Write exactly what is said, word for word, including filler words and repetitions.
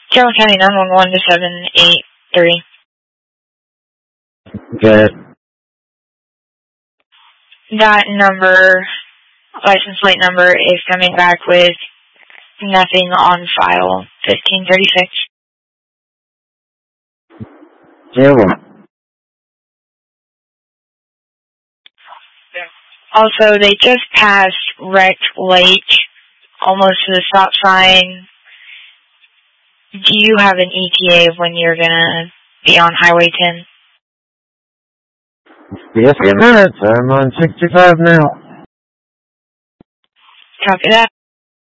Carroll County nine one one to seven eight three. Good. That number, license plate number, is coming back with nothing on file. fifteen thirty-six. Zero. Also, they just passed Wreck Lake, almost to the stop sign. Do you have an E T A of when you're going to be on Highway ten? Yes, a minute. I'm on sixty-five now. Copy that.